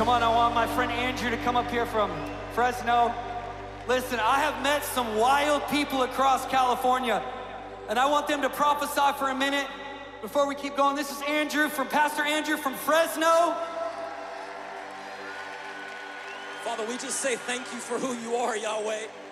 Come on, I want my friend Andrew to come up here from Fresno. Listen, I have met some wild people across California, and I want them to prophesy for a minute before we keep going. This is Andrew Pastor Andrew from Fresno. Father, we just say thank you for who you are, Yahweh.